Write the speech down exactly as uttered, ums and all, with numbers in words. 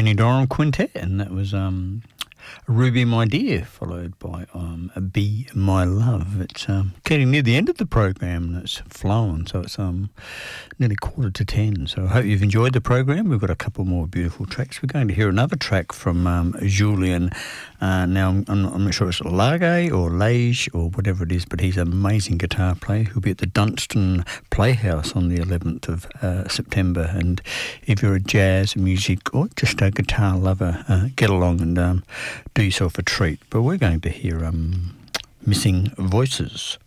Kenny Dorham Quintet, and that was um, Ruby My Dear, followed by um, Be My Love. It's um, getting near the end of the program and it's flowing, so it's um, nearly quarter to ten. So I hope you've enjoyed the program. We've got a couple more beautiful tracks. We're going to hear another track from um, Julian. Uh, now, I'm, I'm not sure it's Lage or Lage or whatever it is, but he's an amazing guitar player. He'll be at the Dunstan Playhouse on the eleventh of uh, September. And if you're a jazz, music, or just a guitar lover, uh, get along and um, do yourself a treat. But we're going to hear um, Missing Voices